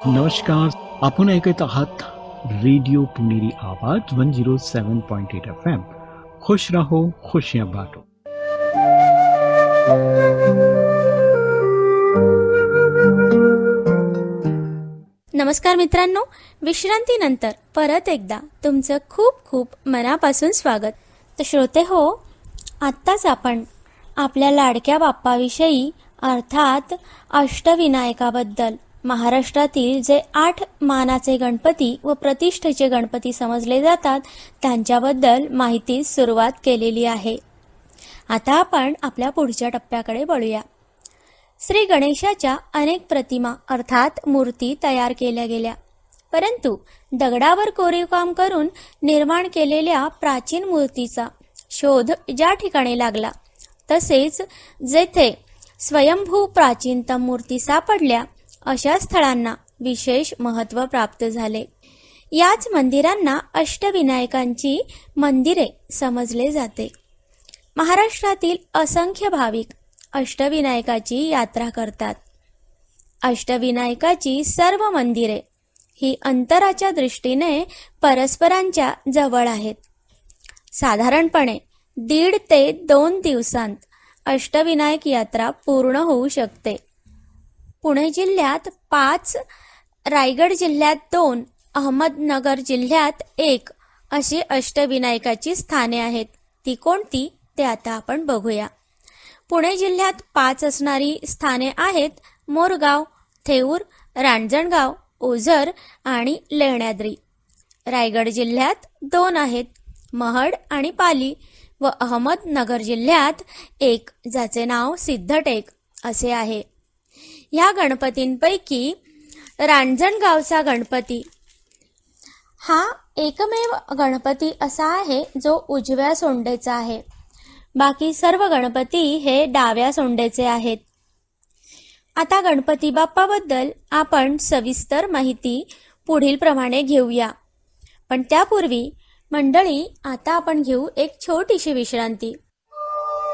नमस्कार. आपण ऐकत आहात रेडिओ पुणेरी आवाज 107.8 FM. खुश रहो, खुशियां बांटो. नमस्कार मित्रांनो, विश्रांतीनंतर परत एकदा तुमचं खूप खूप मनापासून स्वागत. तर श्रोते हो, आत्ताच आपण आपल्या लाडक्या बाप्पाविषयी अर्थात अष्टविनायकाबद्दल, महाराष्ट्रातील जे 8 मानाचे गणपती व प्रतिष्ठेचे गणपती समजले जातात त्यांच्याबद्दल माहिती सुरुवात केलेली आहे. आता आपण आपल्या पुढच्या टप्प्याकडे वळूया. श्री गणेशाच्या अनेक प्रतिमा अर्थात मूर्ती तयार केल्या गेल्या, परंतु दगडावर कोरीवकाम करून निर्माण केलेल्या प्राचीन मूर्तीचा शोध ज्या ठिकाणी लागला, तसेच जेथे स्वयंभू प्राचीनतम मूर्ती सापडल्या अशा स्थळांना विशेष महत्त्व प्राप्त झाले. याच मंदिरांना अष्टविनायकांची मंदिरे समजले जाते. महाराष्ट्रातील असंख्य भाविक अष्टविनायकाची यात्रा करतात. अष्टविनायकाची सर्व मंदिरे ही अंतराच्या दृष्टीने परस्परांच्या जवळ आहेत. साधारणपणे 1.5 ते 2 दिवसांत अष्टविनायक यात्रा पूर्ण होऊ शकते. पुणे जिल्ह्यात 5, रायगड जिल्ह्यात 2, अहमदनगर जिल्ह्यात 1 अशी अष्टविनायकाची स्थाने आहेत. ती कोणती ते आता आपण बघूया. पुणे जिल्ह्यात 5 असणारी स्थाने आहेत मोरगाव, थेऊर, रांजणगाव, ओझर आणि लेण्याद्री. रायगड जिल्ह्यात 2 आहेत, महड आणि पाली, व अहमदनगर जिल्ह्यात 1 ज्याचे नाव सिद्धटेक असे आहे. ह्या गणपतींपैकी रांजणगावचा गणपती हा एकमेव गणपती असा आहे जो उजव्या सोंडेचा आहे. बाकी सर्व गणपती हे डाव्या सोंडेचे आहेत. आता गणपती बाप्पाबद्दल आपण सविस्तर माहिती पुढील प्रमाणे घेऊया, पण त्यापूर्वी मंडळी आता आपण घेऊ एक छोटीशी विश्रांती.